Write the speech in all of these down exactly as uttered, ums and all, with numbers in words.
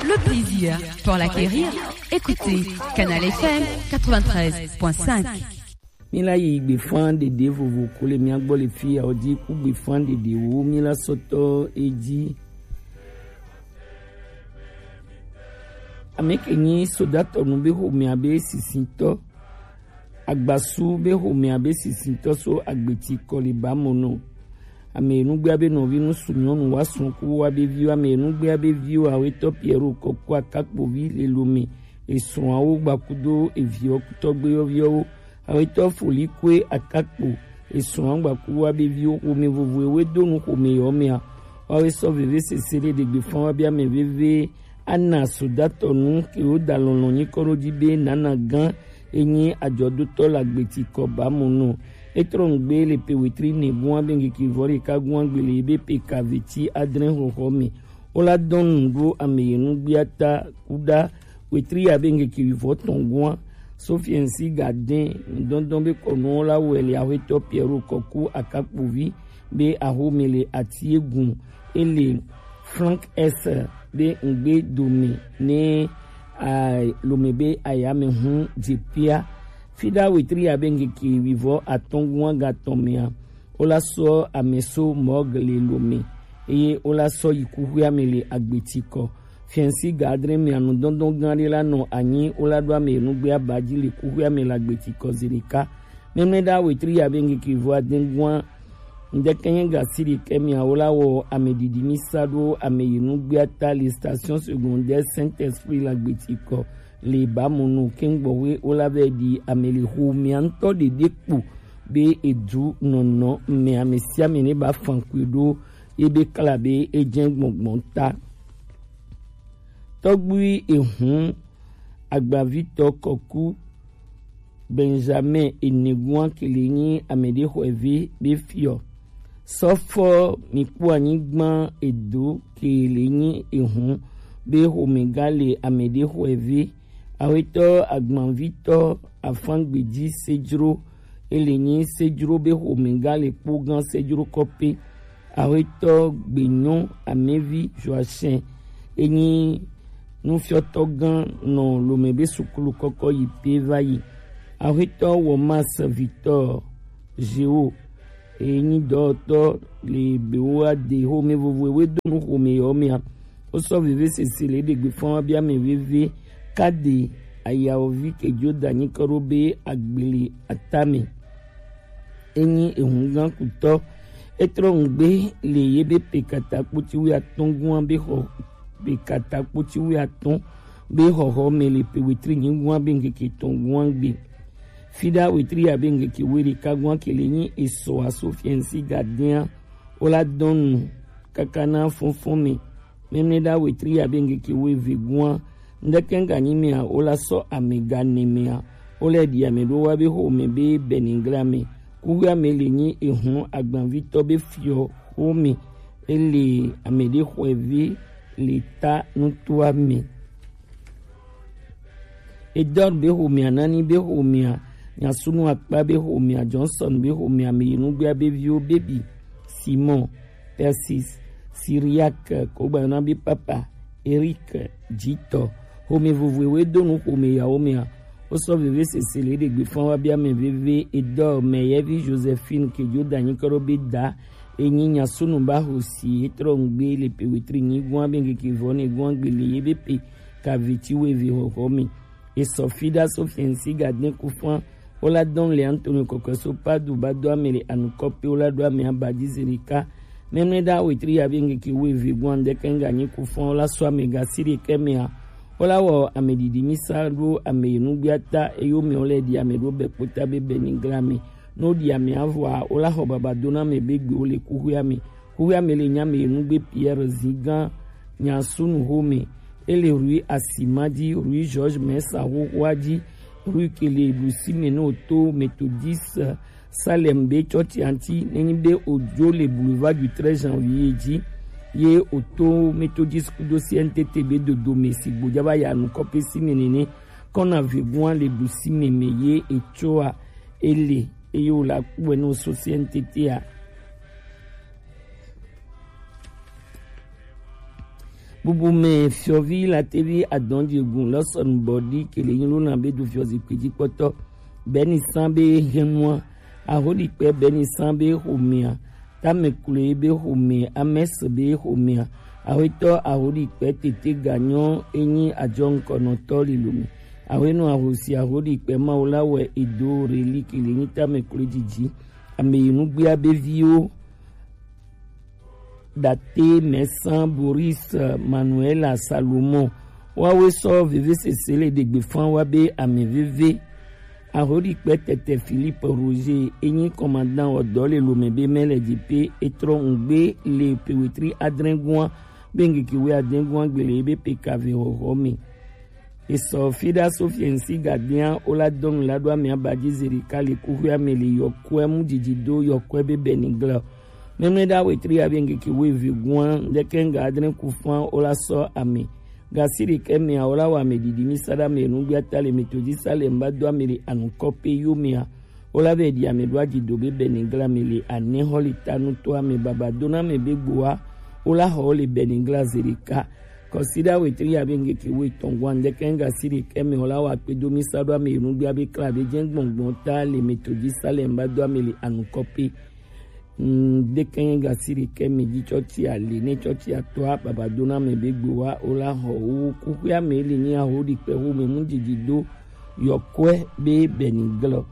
le plaisir pour l'acquérir. Écoutez Canal F M quatre-vingt-treize point cinq. Mila yi gbe fan de de vovo ko le mi agbo le fi a odi ku gbe fan de de wo mila soto eji ameke ni sodato nu be ho mi abe sisinto agbasu be ho mi abe sisinto so agbeti ko le ba mono ame nu gbe abe no vi nu sunyo nu wa sun ku wa be vi ame nu gbe abe vi wa we to piero ko ku akakpo vi le lomi esun awo gbakudo evi okuto gbe yo vi o awe to foli kwe akakpo esun angba ku wa be vi o mi vovo ewe donu ko me yo me a awe so veve se sele de gbe fon wa bia me veve ana sodato nu ke o dalonlo ni koroji be nana gan enyi ajodo to la gbeti ko ba munu etron gbe le pewetri ne bua bengi ki vori ka gwan gbe le be pe kaveti adren ho homi ola don ndo ameyenu biata kuda wetri abengi ki voton gwan sofiensi gadin dondon be kono la wele aweto piero koku akapovi be ahomele ati egun ele Frank S be ngbe domi ne ai lomebe ayame hun jepia fida wetri abengi ki vivo atongwa gatomia ola so ameso mogle lomi eye ola so ikuhu amele agbetiko fiensi gadre mi anu dondon ganri la no anyi ola do ame nu gbe abaji le kuhu amele agbetiko zirika memne da wetri abengi ki vo adengwa ndekenya gasiri kemi ola wo amedidi misado ameyinu gbe ata les stations secondaires Saint-Esprit l'agbetiko le bamunu kengbowe olave di ameli hu mianto de depu be edu nono me amesia mene ba fankwedo ebe kalabe ejen gbongbonta togbi ehun agbavito koku Benjamin enegwan kelenyi amede hoevi be fio sofo mipu anyigban edo kelenyi ehun be homegale amede hoevi aweto agbanvito afangbeji sejro elenyi sejro be homenga le pogan sejro kope aweto gbenyon amevi joachin enyi nufioto gan no lomebe sukulu koko yipe vayi aweto womas victor geo enyi doto le bewa de home vovowe donu home yomia oso vive sesele de gbe fon bia me vive kade ayaovi kejo dani korobe agbele atame enyi ehungan kuto etro ngbe le yebe pekata puti wi atongun be ho pekata puti wi aton be ho ho mele pewetri ngwan be ngeke tongun gbe fida wetri abenge ki wiri kagwan kelenyi eso asofiensi gardien ola don kakana fonfome memne da wetri abenge ki we vegwan ndekenga nyimia ola so amega nemia ole di amedo wa be ho me be benigrame kuya melenyi ehun agbanvito be fio homi ele amede hoevi leta nutwa me edor be homi anani be homi nyasunu akpa be homi Johnson be homi ameyinu gbe be vio baby Simon Persis Syriac koba na be papa Eric Jito home vovowe donu home ya home oso veve sesele de gbe fon wa bia me veve edor meyevi Josephine kejo danyi korobe da enyinya sunu ba hosi etrongbe le pewetri ni gwan benge ki vone gwan gbele yebe pe kaviti wevi homi e sofida sofiensi gadne kufan ola don le Antonio kokoso padu bado amele anukope ola do ame abadi zerika memne da wetri abenge ki wevi gwan de kenga ni kufan ola so amega siri kemia ola wo amedidi misado ameyinu biata eyo me ole di amedo be pota be benigrame no di ame avwa ola ho baba dona me begbe ole kuhuyame kuhuyame le nyame yinu be Pierre Zigan nyasunu home ele rui Asimadi rui George Mesa waji rui kele Lucime no to Methodiste Salembe church anti nenbe ojo le boulevard du treize janvier ji ye auto Methodiste kudo C N T T B de domestique bojaba ya nu kope simenene kona vegwan le Lucime meye echoa ele eyo la bueno so C N T T a bubu me fiovi la tevi adondi gun loson body kele yin lona be du fiozi peji poto beni sambe henwa ahodi pe beni sambe homia tamekule be homia ames be homia ahito ahodi pe tete ganyon enyi ajon kono tori lumi awenu ahosi ahodi pe maulawe edo reli kele yin tamekule jiji ame yinu gbe abevio Daté Messan Boris Manuela Salomon wawe so vive se sele de gbefan wabe ame vive ahori petete Philippe Roger enyi commandant odole lomebe mele dipe etro ngbe le pewetri adrengwa bengi kiwe adrengwa gbele be pkv homi eso fida sofiensi gardien ola don la doa mi abaji zerika le kuhya mele yokwe mujijido yokwe be benigla Memle da wetri abengi ki wevi gwan dekenga adren kufan ola so ame gasiri kemi ola wa medidi misada me nugbi atale metodi sale mbado amele anukope yumia ola ve di ame doa jidobe beningla mele ane holi tanu to ame babadona me begboa ola holi beningla zerika kosida wetri abengi ki we tongwan dekenga siri kemi ola wa pedo misado ame nugbi abe klabe jengbongbon ta le metodi sale mbado amele anukope de kenga siri kemi di choti ali ne choti atwa babadona me begboa ola ho ku ya me li ni ahodi pe hu me munjiji do yokwe be beniglo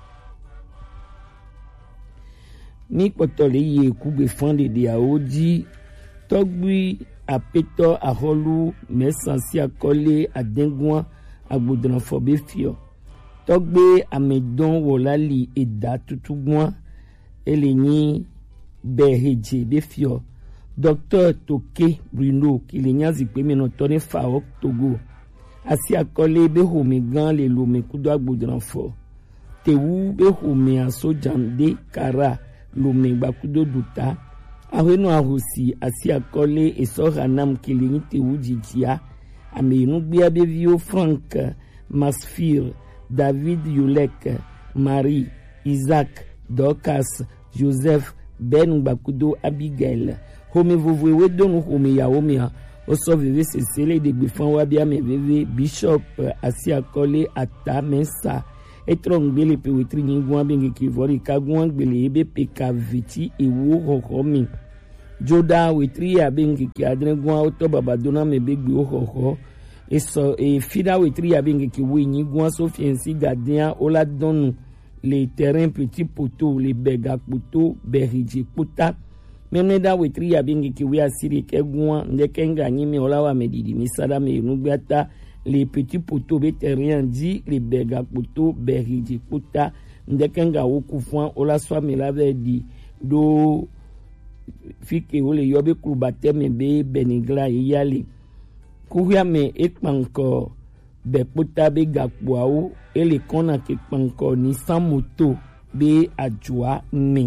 ni potole ye ku be fande de aoji togbi apeto aholu mesansi akole adengwan agbodran fobe fio togbe amedon wolali eda tutugwan Eleni Beheje Befio Docteur Toke Bruno Kilenya zikpe menotone Faok Togo Asi akole be home gan le lome kudo agbodran fo Tewu be home aso jande kara lome bakudo duta Ahweno ahosi asi akole eso hanam kilenyi tewu jijia Amenu gbe abevio Frank Masfir David Yulek Marie Isaac Dorcas, Joseph, Ben Bakudo, Abigail. Home vovwe wedon home ya home oso vive se sele de gbefan wabia me vive Bishop Asia Kole ata mensa etron gbele pewetri nyingwan bengi kivori kagwan gbele ebe peka viti ewo hohomi Joda wetri ya bengi ki adrengwan oto babadona me begbe hoho eso e fida wetri ya bengi ki we nyingwan sofiensi gardien ola donu les terrains petits poteaux, les bega poteaux, beriji puta. Même da wetri ya bingi kiwe asiri kegwan ndekenga nyime olawa medidi misada me nubiata les petits poteaux be terrains dit les bega poteaux, beriji puta ndekenga wokufwan ola swa melave di do fike ole yobe klubate me be benigla yale kuya me ekpanko be puta be gakpoao ele kona ke panko ni samoto be ajua mi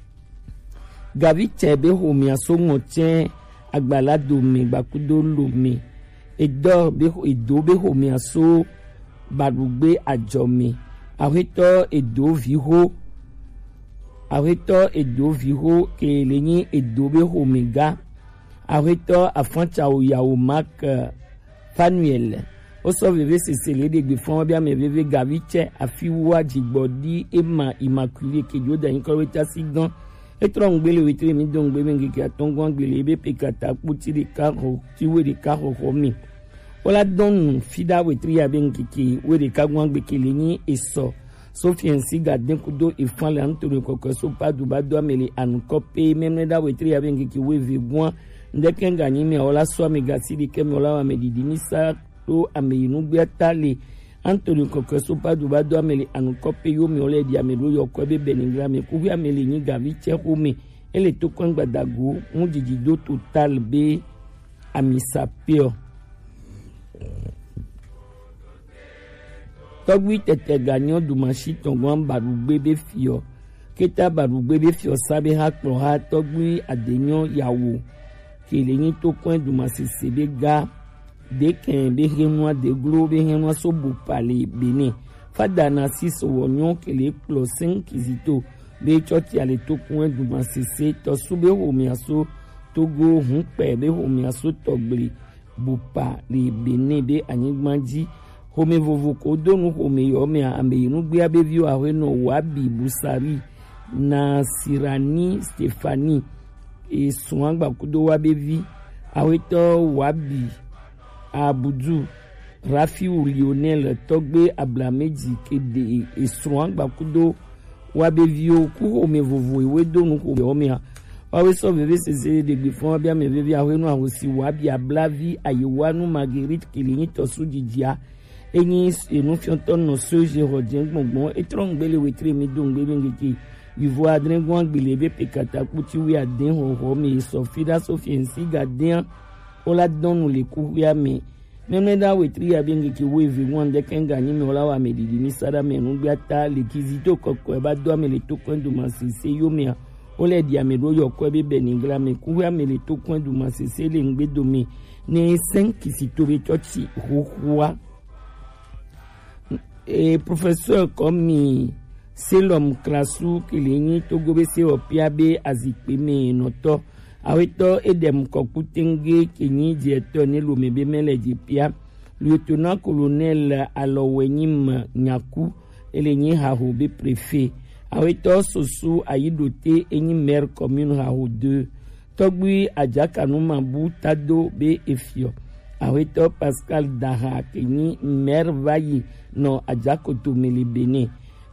gavi chebe homi asongo chen agbalado mi bakudo lo mi edo be edo be homi aso barugbe ajo mi awito edo viho awito edo viho ke lenyi edo be homi ga awito afancha oyawo mak Fanuel oso vive se sele de gbefan bia me vive gaviche afiwa jigbodi ema immaculé ke joda inkoreta sigan etron gbele wetre mi don gbe mengi ke atongon gbele be pekata puti de karo ti we de karo homi ola don fida wetre ya bengi ke we de kagwan gbe kele ni eso sofiensi gaden kudo ifan la ntoro kokoso padu bado amele ankope meneda wetre ya bengi ke we vebwan ndekenga nyime ola so amegasi de keme ola wa medidimisa to ameyinu biatale Anthony Kokoso padu bado amele anukope yo mi ole di amelo yo ko be beningla me ku amele ni gaviche home ele to kwangba dago mujiji do total be amisapio togwi tete ganyo dumashi tongwan barugbe be fio keta barugbe be fio sabe ha klo ha togwi adenyo yawo keleyin to kwan dumasi sebe ga de ken be henwa de glo be henwa so bu pale bene fada na sis wonyon kele plus cinq kizito be choti ale to kwan dumasi se to sube ho mi aso togo hun pe be ho mi aso togbri Bopa le Benin be anyigbanji home vovo ko donu home yo me ame inu gbe abevio ahweno Wabi Busari na Sirani Stephanie e suangba kudo wabevi aweto Wabi Abudu Rafiu Lionel Togbe Ablameji kede e suangba kudo wabevio ku home vovo ewe donu home yo Wawe so veve sese de gbifon bia me veve ahwenu ahosi Wabi Ablavi ayewanu Marguerite Kilinyi tosu jijia eni enu fionton no soje rodien gbongbon etron gbele wetre mi don gbele ngeki vivo adren gwan gbele be pekata kuti wi aden ho ho me so fida so fiensi gaden ola donu le ku ya me nene da wetri ya be ngeki we vi wan de kenga ni me ola wa me didi ni sada me nu gba ta le kizito kokko e ba do me le to kwendo masise yo me ole dia me do yo ko be be ni gra me ku ya me le to kwendo masise le ngbe do me ne cinq kisito be tochi ho ho et professeur comme Selom Klasu Kilinyi Togobe se opiabe azikpeme noto aweto edem kokutenge kenyi dieto ne lomebe mele dipia lieutenant colonel Alowenyim Nyaku elenyi hahobe préfet aweto sosu ayidote enyi maire commune haho deux togbi ajakanu mabu tado be efio aweto Pascal Daha kenyi maire vayi no ajakoto mele Benin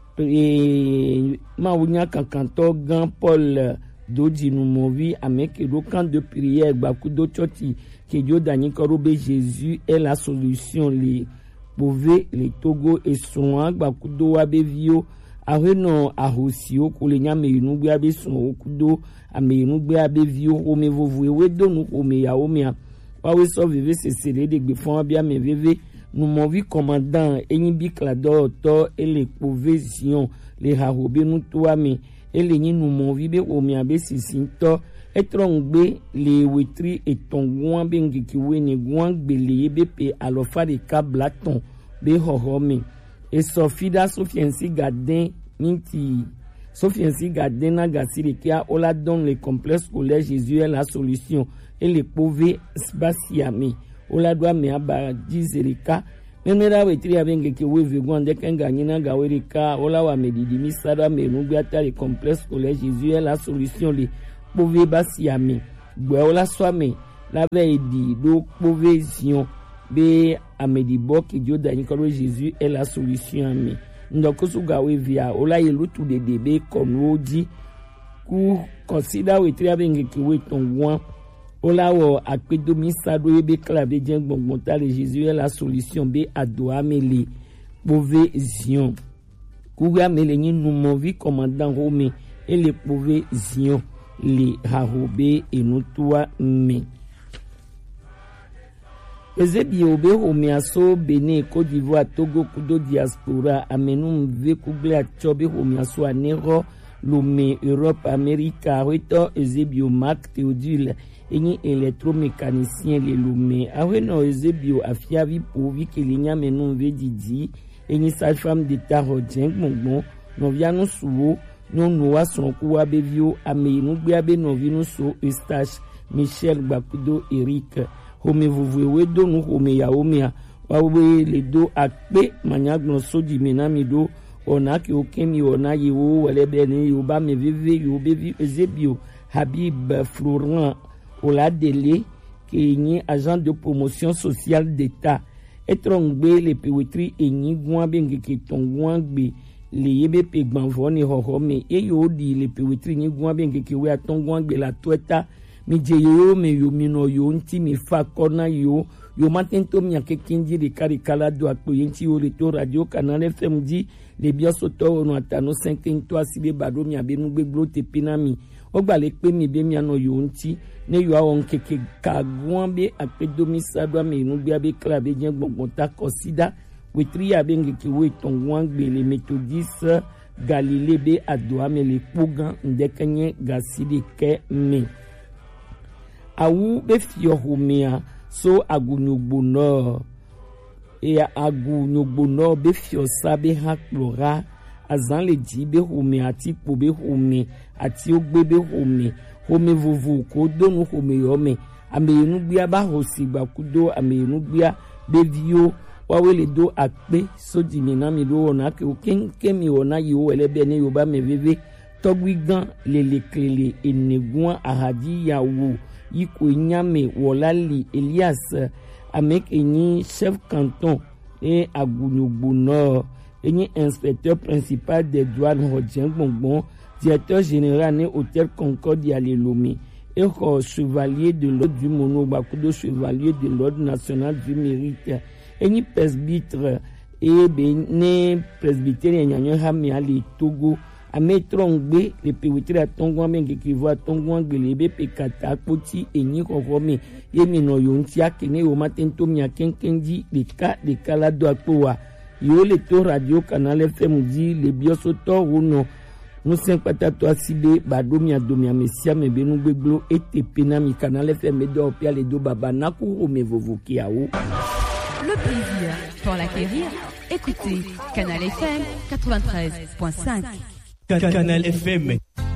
e mawunya kankanto gan Paul Doji Numovi ameke do camp de prière bakudo choti kejo dani korobe Jésus est la solution les Bové les Togo et son bakudo wabevio areno ahosio kolenya meyinu gbe abe son okudo ameyinu gbe abevio ome vovu ewe donu ome ya ome wawe so veve sesere de gbe fon bia me veve nous movi commandant enyibi klado to ele provision le harobe nous toami ele nyi nous movi be omi abe sisinto etrongbe le wetri etongwan be ngiki weni gwan gbele be pe alofa de kablaton be hohome e sofida sofiensi gaden minti sofiensi gaden na gasire kia ola don le complexe scolaire Jésus est la solution et le pauvre spatiami ola doa me aba jizerika menera wetri abenge ke wewe gwande kenga nyina gawerika ola wa medidi misada me nugbe ata le complexe scolaire Jésus est la solution le pauvre basiami gbe ola swame la veidi do pauvre zion be amedibo ki joda ni koro Jésus est la solution ami ndoko su gawe via ola yelutu de debe konoji ku consider wetri abenge ke we tongwan Olawo akpedomi sado ebe klabe dien gbongbonta le Jésus est la solution be adoa mele pove zion kuga mele ni numovi commandant Rome et le pove zion le harobe enutua me Ezebi obe Rome aso Benin Côte d'Ivoire Togo kudo diaspora amenu mve kugle achobe Rome aso anero lome Europe America reto Ezebi o Marc Théodule enyi électromécanicien le lume aweno ezebio afiavi povi kelinya menu vedidi enyi sage-femme d'état rodien gbongbon noviano suwo no noa sonku abevio amenu gbe abe novino so Eustache Michel Bakudo Eric home vuvwewe do nu home ya omia wawe le do akpe manyagno soji menami do onaki okemi ona yewo welebe ni yoba meveve yobevi ezebio Habib Florent Ola Dele qui est agent de promotion sociale d'État etrongbe le pewetri enyi gwan benge ke tongwan gbe le yebe pe gbanvoni hohome e yo di le pewetri ni gwan benge ke we atongwan gbe la tweta mi je yo me yo mino yo nti mi fa kona yo yo matento mi akekindi de karikala do akpoyenti o reto radio Canal F M di le bien soto no atano cinq to asibe bado mi abenu gbe glo tepinami ogba le pe mi be mi ano yo nti ne yo awon keke kagwan be akpedomi sadwa me nu gbe abe klabe dien gbongbonta consider wetri abenge ki we tongwan gbe le méthodiste Galilée be adoa me le pogan ndekenye gaside ke me awu be fiohomia so agunyogbono e agunyogbono be fiosa be haklora azan le di be home ati po be home ati ogbe be home home vuvu ko donu home yome amenugbia ba hosi gbakudo amenugbia bevio wawele do akpe sojimi na mi do ona ke o ken kemi ona yo elebe ni yo ba me veve togwigan lele klele enegun ahadi yawo yiko nyame wolali Elias amek eni chef canton et agunyogbo nord eni inspecteur principal des douanes Hodjen Gbongbon directeur général ne hôtel Concordia le Lomé et chevalier de l'ordre du Mono Bakudo chevalier de l'ordre national du mérite eni presbytre et bene presbytère nyanyo hami ali Togo ame trongbe le pewitira tongo ame kikivo tongo ngelebe pekata poti enyi kokome yemi no yonti akene o matento mia kenkenji de ka de kala do akpoa yo le to radio canal F M di le bioso to wono musen patato asibe badomia domia mesia mebenu gbeglo etp na mi canal F M do opia le do baba naku o me vovoki awo. Le plaisir pour l'acquérir, écoutez Canal F M quatre-vingt-treize point cinq. Canal F M